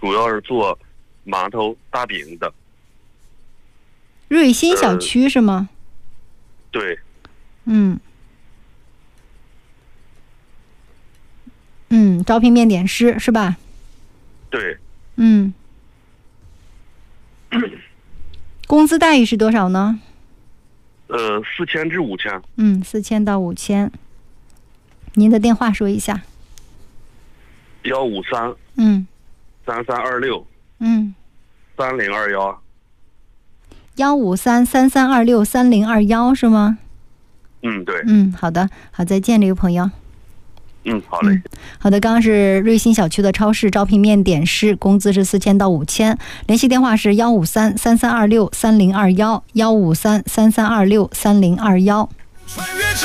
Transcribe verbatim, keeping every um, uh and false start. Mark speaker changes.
Speaker 1: 主要是做馒头、大饼的。
Speaker 2: 瑞鑫小区是吗？
Speaker 1: 呃、对。
Speaker 2: 嗯。嗯，招聘面点师是吧？
Speaker 1: 对。
Speaker 2: 嗯。工资待遇是多少呢？
Speaker 1: 呃，四千至五千。
Speaker 2: 嗯，四千到五千。您的电话说一下。
Speaker 1: 幺五三。
Speaker 2: 嗯。
Speaker 1: 三三二六。
Speaker 2: 嗯。
Speaker 1: 三零二幺。
Speaker 2: 幺五三三三二六三零二幺是吗？
Speaker 1: 嗯，对。
Speaker 2: 嗯，好的，好，再见，这位朋友。
Speaker 1: 嗯，好嘞、嗯。
Speaker 2: 好的，刚刚是瑞鑫小区的超市招聘面点师，工资是四千到五千，联系电话是幺五三三三二六三零二幺，幺五三三三二六三零二幺。